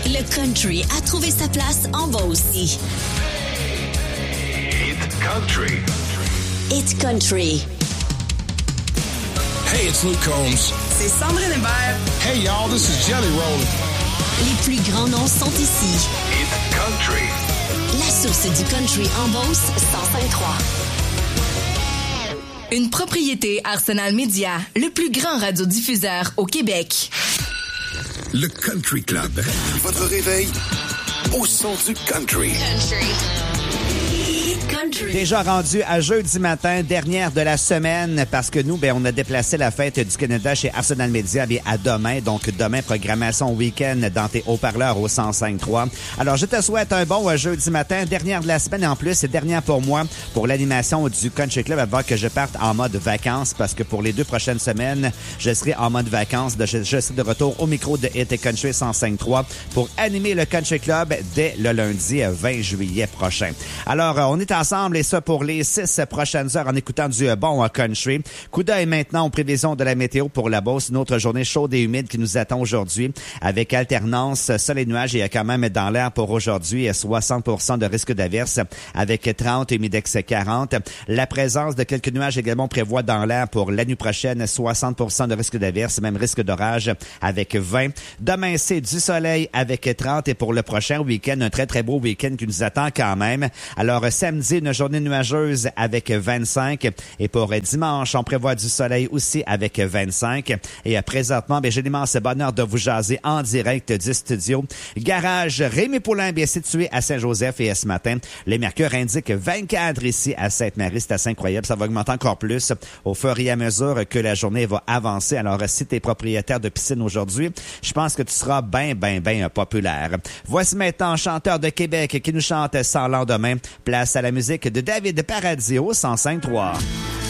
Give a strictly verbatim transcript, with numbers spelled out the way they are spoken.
Le country a trouvé sa place en Beauce. It's country. It's country. Hey, it's Luke Combs. C'est Sandrine Hébert. Hey, y'all, this is Jelly Roll. Les plus grands noms sont ici. It's country. La source du country en Beauce, cent cinq trois. Une propriété Arsenal Media, le plus grand radiodiffuseur au Québec. Le Country Club. Votre réveil au son du country. Country. Déjà rendu à jeudi matin, dernière de la semaine, parce que nous, ben, on a déplacé la fête du Canada chez Arsenal Media bien, à demain. Donc, demain, programmation week-end dans tes haut-parleurs au cent cinq trois. Alors, je te souhaite un bon jeudi matin, dernière de la semaine. Et en plus, c'est dernière pour moi pour l'animation du Country Club avant que je parte en mode vacances, parce que pour les deux prochaines semaines, je serai en mode vacances. Je, je serai de retour au micro de Hit Country cent cinq trois pour animer le Country Club dès le lundi vingt juillet prochain. Alors, on est ensemble et ça pour les six prochaines heures en écoutant du bon country. Coup d'œil maintenant aux prévisions de la météo pour la Beauce. Une autre journée chaude et humide qui nous attend aujourd'hui avec alternance sol et nuages. Il y a quand même dans l'air pour aujourd'hui soixante pour cent de risque d'averse avec trente, humidex quarante. La présence de quelques nuages également prévoit dans l'air pour la nuit prochaine soixante pour cent de risque d'averse, même risque d'orage avec vingt. Demain, c'est du soleil avec trente et pour le prochain week-end, un très très beau week-end qui nous attend quand même. Alors, samedi, une journée nuageuse avec vingt-cinq. Et pour dimanche, on prévoit du soleil aussi avec vingt-cinq. Et présentement, ben, j'ai l'immense bonheur de vous jaser en direct du studio. Garage Rémi Poulain, bien situé à Saint-Joseph. Et ce matin, les mercures indiquent vingt-quatre ici à Sainte-Marie. C'est assez incroyable. Ça va augmenter encore plus au fur et à mesure que la journée va avancer. Alors, si tu es propriétaire de piscine aujourd'hui, je pense que tu seras bien, bien, bien populaire. Voici maintenant chanteur de Québec qui nous chante Sans lendemain. Place à la musique de David Paradis au cent cinq trois.